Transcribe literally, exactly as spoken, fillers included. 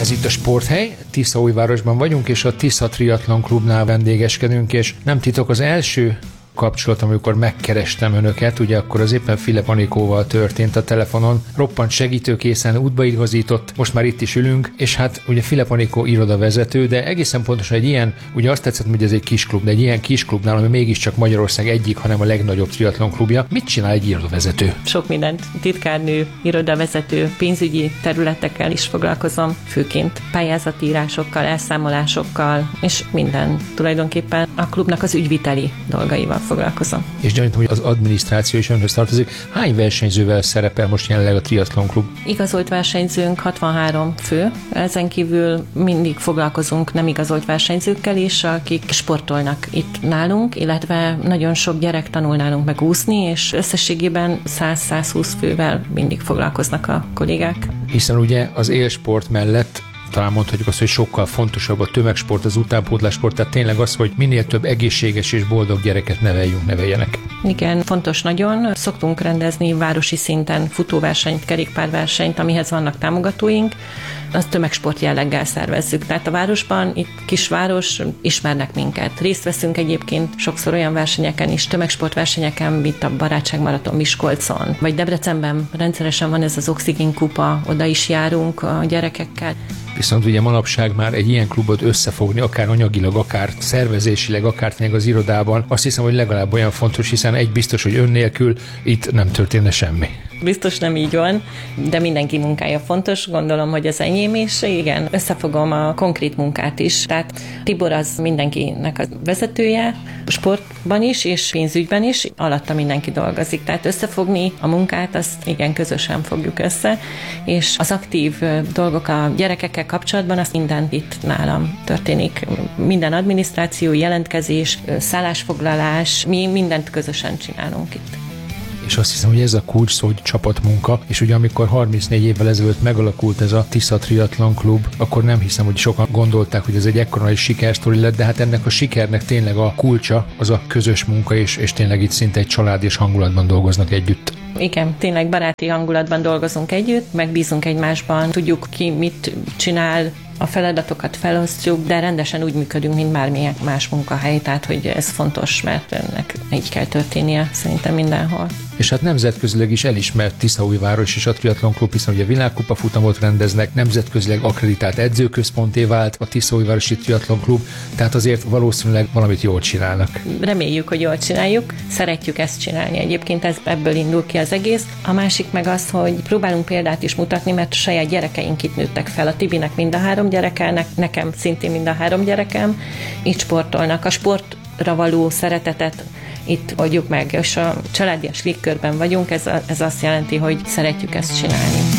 Ez itt a Sporthely, Tiszaújvárosban vagyunk, és a Tisza Triatlon Klubnál vendégeskedünk, és nem titok, az első kapcsolat, amikor megkerestem önöket, ugye akkor az éppen Filip Anikóval történt a telefonon, roppant segítőkészen, útbaigazított, most már itt is ülünk, és hát ugye Filip Anikó irodavezető, de egészen pontosan egy ilyen, ugye azt tetszett, hogy ez egy kis klub, de egy ilyen kis klubnál, ami mégiscsak Magyarország egyik, hanem a legnagyobb triatlon klubja, mit csinál egy irodavezető? Sok mindent, titkárnő, irodavezető, pénzügyi területekkel is foglalkozom, főként pályázatírásokkal, elszámolásokkal, és minden tulajdonképpen a klubnak az ügyviteli dolgaival foglalkozom. És gyanítom, hogy az adminisztráció is önhöz tartozik. Hány versenyzővel szerepel most jelenleg a Triatlon Klub? Igazolt versenyzőnk hatvanhárom fő, ezen kívül mindig foglalkozunk nem igazolt versenyzőkkel is, akik sportolnak itt nálunk, illetve nagyon sok gyerek tanul nálunk meg úszni, és összességében száz-százhúsz fővel mindig foglalkoznak a kollégák. Hiszen ugye az élsport mellett talán mondhatjuk azt, hogy sokkal fontosabb a tömegsport, az utánpótlássport, tehát tényleg az, hogy minél több egészséges és boldog gyereket neveljünk, neveljenek. Igen, fontos nagyon. Szoktunk rendezni városi szinten futóversenyt, kerékpárversenyt, amihez vannak támogatóink. Azt tömegsport jelleggel szervezzük. Tehát a városban, itt kisváros, ismernek minket. Részt veszünk egyébként sokszor olyan versenyeken is, tömegsportversenyeken, mint a Barátságmaraton Miskolcon, vagy Debrecenben rendszeresen van ez az Oxigén kupa, oda is járunk a gyerekekkel. Viszont ugye manapság már egy ilyen klubot összefogni, akár anyagilag, akár szervezésileg, akár tényleg az irodában, azt hiszem, hogy legalább olyan fontos, hiszen egy biztos, hogy ön nélkül itt nem történne semmi. Biztos nem így van, de mindenki munkája fontos, gondolom, hogy az enyém is. Igen, összefogom a konkrét munkát is. Tehát Tibor az mindenkinek a vezetője, sportban is és pénzügyben is, alatta mindenki dolgozik. Tehát összefogni a munkát, azt igen, közösen fogjuk össze, és az aktív dolgok a gyerekekkel kapcsolatban, az minden itt nálam történik. Minden adminisztráció, jelentkezés, szállásfoglalás, mi mindent közösen csinálunk itt. És azt hiszem, hogy ez a kulcs szó, hogy csapatmunka, és ugye amikor harmincnégy évvel ezelőtt megalakult ez a Tisza Triatlon Klub, akkor nem hiszem, hogy sokan gondolták, hogy ez egy ekkora nagy sikersztori lett, de hát ennek a sikernek tényleg a kulcsa az a közös munka, és, és tényleg itt szinte egy család és hangulatban dolgoznak együtt. Igen, tényleg baráti hangulatban dolgozunk együtt, megbízunk egymásban, tudjuk ki mit csinál, a feladatokat felosztjuk, de rendesen úgy működünk, mint bármilyen más munkahely, tehát hogy ez fontos, mert ennek így kell történnie szerintem mindenhol. És hát nemzetközileg is elismert Tiszaújváros és a Triatlon Klub, hiszen ugye világkupa futamot rendeznek, nemzetközileg akkreditált edzőközponté vált a Tiszaújvárosi Triatlon Klub, tehát azért valószínűleg valamit jól csinálnak. Reméljük, hogy jól csináljuk, szeretjük ezt csinálni. Egyébként ez, ebből indul ki az egész. A másik meg az, hogy próbálunk példát is mutatni, mert a saját gyerekeink itt nőttek fel. A Tibinek mind a három gyerekelnek, nekem szintén mind a három gyerekem, itt sportolnak. A sportra való szeretetet itt adjuk meg, és a családias légkörben vagyunk, ez, a, ez azt jelenti, hogy szeretjük ezt csinálni.